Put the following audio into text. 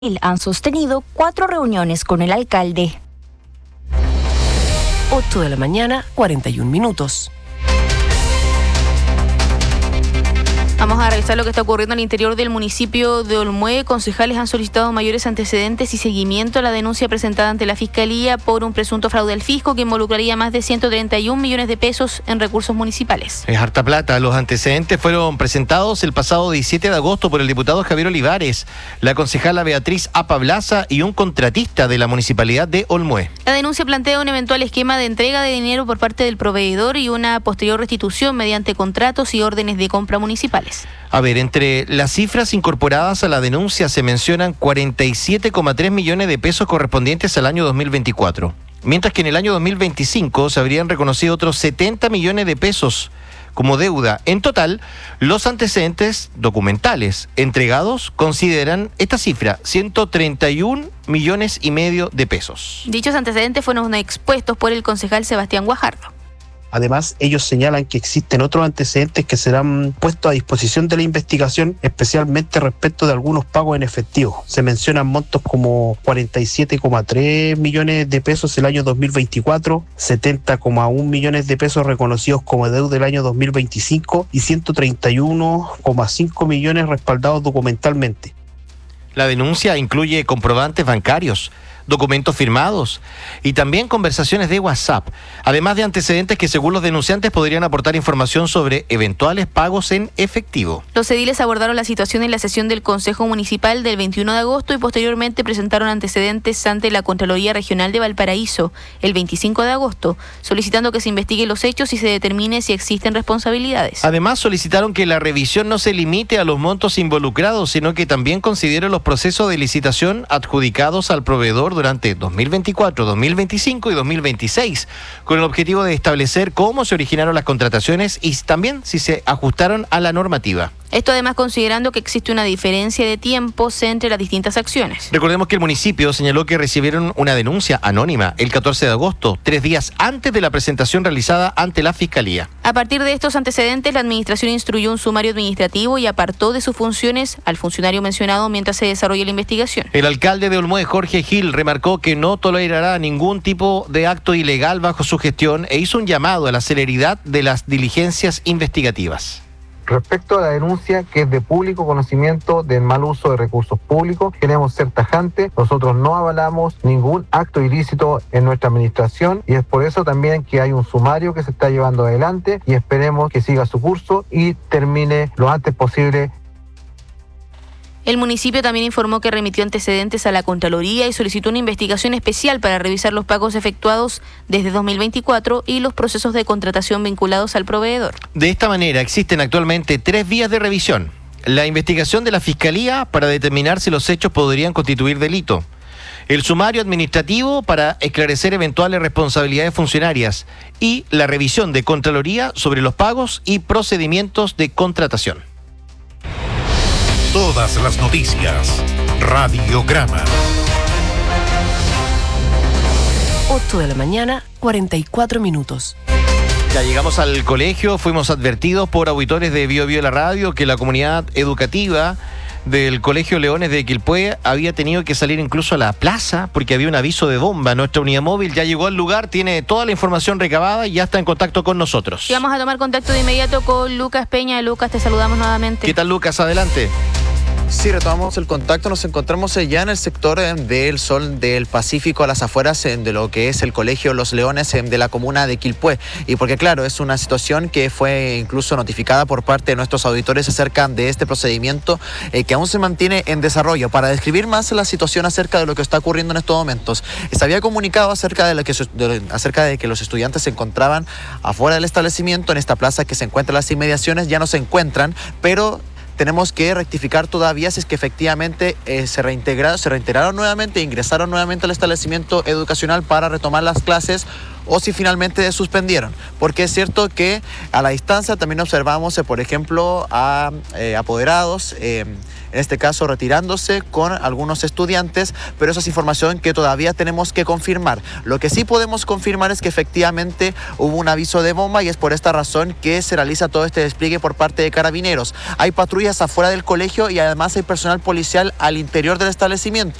Han sostenido 4 reuniones con el alcalde. 8 de la mañana, 41 minutos. Vamos a revisar lo que está ocurriendo al interior del municipio de Olmué. Concejales han solicitado mayores antecedentes y seguimiento a la denuncia presentada ante la Fiscalía por un presunto fraude al fisco que involucraría más de 131 millones de pesos en recursos municipales. Es harta plata. Los antecedentes fueron presentados el pasado 17 de agosto por el diputado Javier Olivares, la concejala Beatriz Apablaza y un contratista de la municipalidad de Olmué. La denuncia plantea un eventual esquema de entrega de dinero por parte del proveedor y una posterior restitución mediante contratos y órdenes de compra municipales. A ver, entre las cifras incorporadas a la denuncia se mencionan 47,3 millones de pesos correspondientes al año 2024, mientras que en el año 2025 se habrían reconocido otros 70 millones de pesos como deuda. En total, los antecedentes documentales entregados consideran esta cifra, 131 millones y medio de pesos. Dichos antecedentes fueron expuestos por el concejal Sebastián Guajardo. Además, ellos señalan que existen otros antecedentes que serán puestos a disposición de la investigación, especialmente respecto de algunos pagos en efectivo. Se mencionan montos como 47,3 millones de pesos el año 2024, 70,1 millones de pesos reconocidos como deuda del año 2025 y 131,5 millones respaldados documentalmente. La denuncia incluye comprobantes bancarios, documentos firmados y también conversaciones de WhatsApp, además de antecedentes que según los denunciantes podrían aportar información sobre eventuales pagos en efectivo. Los ediles abordaron la situación en la sesión del Consejo Municipal del 21 de agosto y posteriormente presentaron antecedentes ante la Contraloría Regional de Valparaíso el 25 de agosto, solicitando que se investiguen los hechos y se determine si existen responsabilidades. Además, solicitaron que la revisión no se limite a los montos involucrados, sino que también considere los procesos de licitación adjudicados al proveedor durante 2024, 2025 y 2026, con el objetivo de establecer cómo se originaron las contrataciones y también si se ajustaron a la normativa. Esto además considerando que existe una diferencia de tiempos entre las distintas acciones. Recordemos que el municipio señaló que recibieron una denuncia anónima el 14 de agosto, 3 días antes de la presentación realizada ante la Fiscalía. A partir de estos antecedentes, la administración instruyó un sumario administrativo y apartó de sus funciones al funcionario mencionado mientras se desarrolla la investigación. El alcalde de Olmué, Jorge Gil, remarcó que no tolerará ningún tipo de acto ilegal bajo su gestión e hizo un llamado a la celeridad de las diligencias investigativas. Respecto a la denuncia, que es de público conocimiento del mal uso de recursos públicos, queremos ser tajantes. Nosotros no avalamos ningún acto ilícito en nuestra administración y es por eso también que hay un sumario que se está llevando adelante y esperemos que siga su curso y termine lo antes posible. El municipio también informó que remitió antecedentes a la Contraloría y solicitó una investigación especial para revisar los pagos efectuados desde 2024 y los procesos de contratación vinculados al proveedor. De esta manera, existen actualmente 3 vías de revisión. La investigación de la Fiscalía para determinar si los hechos podrían constituir delito. El sumario administrativo para esclarecer eventuales responsabilidades funcionarias. Y la revisión de Contraloría sobre los pagos y procedimientos de contratación. Todas las noticias. Radiograma. 8 de la mañana, 44 minutos. Ya llegamos al colegio, fuimos advertidos por auditores de Bio Bio la Radio que la comunidad educativa del Colegio Leones de Quilpué había tenido que salir incluso a la plaza porque había un aviso de bomba. Nuestra unidad móvil ya llegó al lugar, tiene toda la información recabada y ya está en contacto con nosotros. Y vamos a tomar contacto de inmediato con Lucas Peña. Lucas, te saludamos nuevamente. ¿Qué tal, Lucas? Adelante. Sí, retomamos el contacto, nos encontramos ya en el sector del Sol del Pacífico, a las afueras de lo que es el Colegio Los Leones de la comuna de Quilpué. Y porque claro, es una situación que fue incluso notificada por parte de nuestros auditores acerca de este procedimiento que aún se mantiene en desarrollo. Para describir más la situación acerca de lo que está ocurriendo en estos momentos, se había comunicado acerca de que los estudiantes se encontraban afuera del establecimiento, en esta plaza que se encuentra en las inmediaciones, ya no se encuentran, pero tenemos que rectificar todavía si es que efectivamente se reintegraron nuevamente, ingresaron nuevamente al establecimiento educacional para retomar las clases o si finalmente suspendieron. Porque es cierto que a la distancia también observamos, por ejemplo, a apoderados, en este caso retirándose con algunos estudiantes, pero esa es información que todavía tenemos que confirmar. Lo que sí podemos confirmar es que efectivamente hubo un aviso de bomba y es por esta razón que se realiza todo este despliegue por parte de Carabineros. Hay patrullas afuera del colegio y además hay personal policial al interior del establecimiento.